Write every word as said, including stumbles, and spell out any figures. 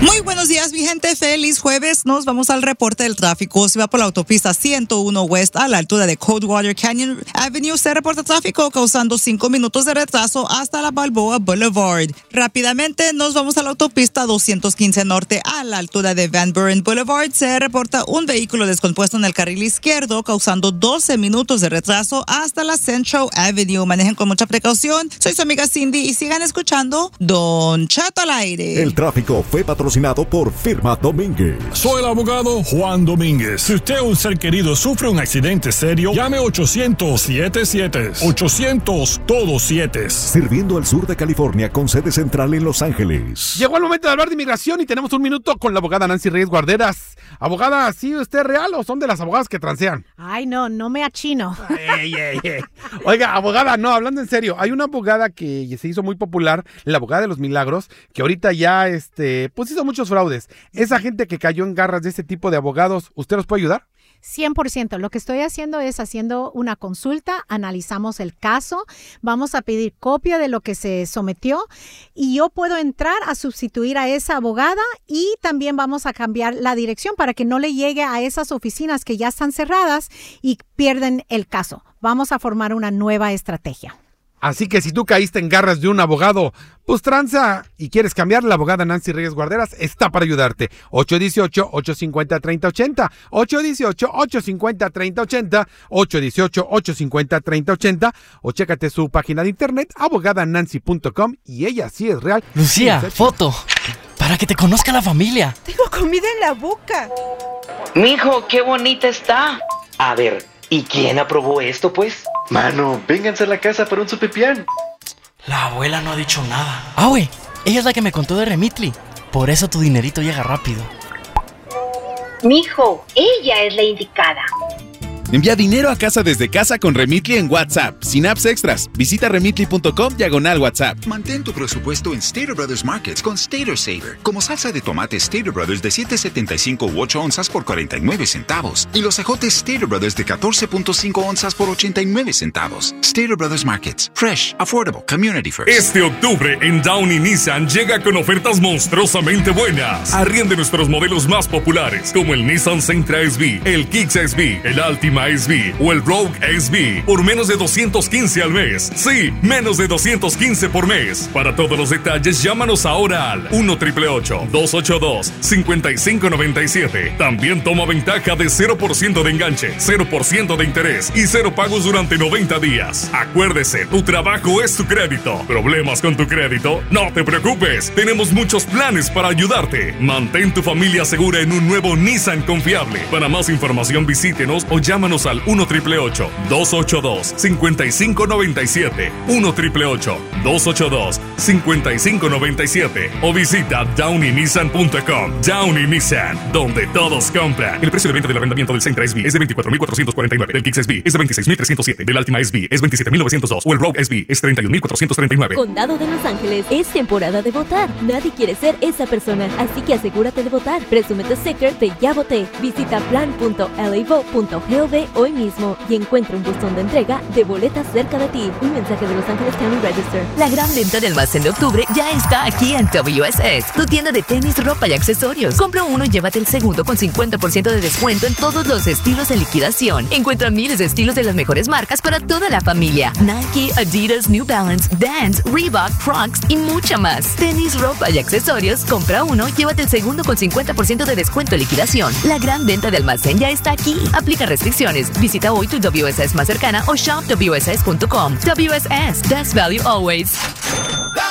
Muy buenos días, mi gente. Feliz jueves. Nos vamos al reporte del tráfico. Se va por la autopista ciento uno West a la altura de Coldwater Canyon Avenue. Se reporta tráfico causando cinco minutos de retraso hasta la Balboa Boulevard. Rápidamente nos vamos a la autopista doscientos quince Norte a la altura de Van Buren Boulevard. Se reporta un vehículo descompuesto en el carril izquierdo causando doce minutos de retraso hasta la Central Avenue. Manejen con mucha precaución. Soy su amiga Cindy y sigan escuchando Don Cheto al aire. El tráfico fue patrocinado por Firma Domínguez. Soy el abogado Juan Domínguez. Si usted o un ser querido sufre un accidente serio, llame ochocientos siete siete. ochocientos todo siete. Sirviendo al sur de California con sede central en Los Ángeles. Llegó el momento de hablar de inmigración y tenemos un minuto con la abogada Nancy Reyes Guarderas. Abogada, ¿sí usted es real o son de las abogadas que transean? Ay, no, no me achino. Ey, ey, ey. Oiga, abogada, no, hablando en serio, hay una abogada que se hizo muy popular, la abogada de los milagros, que ahorita ya, este, pues hizo muchos fraudes. Esa gente que cayó en garras de este tipo de abogados, ¿usted los puede ayudar? cien por ciento. Lo que estoy haciendo es haciendo una consulta, analizamos el caso, vamos a pedir copia de lo que se sometió y yo puedo entrar a sustituir a esa abogada y también vamos a cambiar la dirección para que no le llegue a esas oficinas que ya están cerradas y pierden el caso. Vamos a formar una nueva estrategia. Así que si tú caíste en garras de un abogado, pues tranza y quieres cambiar, la abogada Nancy Reyes Guarderas está para ayudarte. ocho uno ocho, ocho cinco cero, tres cero ocho cero, ocho uno ocho, ocho cinco cero, tres cero ocho cero, ocho uno ocho, ocho cinco cero, tres cero ocho cero o chécate su página de internet abogada nancy punto com y ella sí es real. Lucía, sí, foto, para que te conozca la familia. Tengo comida en la boca. Mijo, qué bonita está. A ver, ¿y quién aprobó esto, pues? Mano, vénganse a la casa para un sopepián. La abuela no ha dicho nada. Ah, güey, ella es la que me contó de Remitly. Por eso tu dinerito llega rápido. Mijo, ella es la indicada. Envía dinero a casa desde casa con Remitly en WhatsApp, sin apps extras. Visita remitly punto com diagonal WhatsApp. Mantén tu presupuesto en Stater Brothers Markets con Stater Saver. Como salsa de tomate Stater Brothers de siete setenta y cinco u ocho onzas por cuarenta y nueve centavos. Y los ejotes Stater Brothers de catorce punto cinco onzas por ochenta y nueve centavos. Stater Brothers Markets. Fresh, affordable, community first. Este octubre en Downey Nissan llega con ofertas monstruosamente buenas. Arriende nuestros modelos más populares como el Nissan Sentra S V, el Kicks S V, el Altima S V o el Rogue S V por menos de doscientos quince al mes. Sí, menos de doscientos quince por mes. Para todos los detalles, llámanos ahora al uno ocho ocho, dos ocho dos, cinco cinco nueve siete. También toma ventaja de cero por ciento de enganche, cero por ciento de interés y cero pagos durante noventa días. Acuérdese, tu trabajo es tu crédito. ¿Problemas con tu crédito? No te preocupes, tenemos muchos planes para ayudarte. Mantén tu familia segura en un nuevo Nissan confiable. Para más información, visítenos o llámanos al uno ocho ocho, dos ocho dos, cinco cinco nueve siete, uno ocho ocho, dos ocho dos, cinco cinco nueve siete o visita downey nissan punto com. Downey Nissan, donde todos compran. El precio de venta del arrendamiento del Sentra S V es de veinticuatro mil cuatrocientos cuarenta y nueve, del Kicks S V es de veintiséis mil trescientos siete, del Altima S V es veintisiete mil novecientos dos o el Rogue S V es treinta y un mil cuatrocientos treinta y nueve. Condado de Los Ángeles, es temporada de votar. Nadie quiere ser esa persona, así que asegúrate de votar. Presume tu sticker de ya voté. Visita plan punto l a vote punto gov hoy mismo y encuentra un buzón de entrega de boletas cerca de ti. Un mensaje de Los Ángeles County Register. La gran venta del almacén de octubre ya está aquí en W S S, tu tienda de tenis, ropa y accesorios. Compra uno y llévate el segundo con cincuenta por ciento de descuento en todos los estilos en liquidación. Encuentra miles de estilos de las mejores marcas para toda la familia. Nike, Adidas, New Balance, Vans, Reebok, Crocs y mucha más. Tenis, ropa y accesorios. Compra uno, llévate el segundo con cincuenta por ciento de descuento en liquidación. La gran venta de almacén ya está aquí. Aplica restricciones. Visita hoy tu W S S más cercana o shop W S S punto com. W S S, best value always.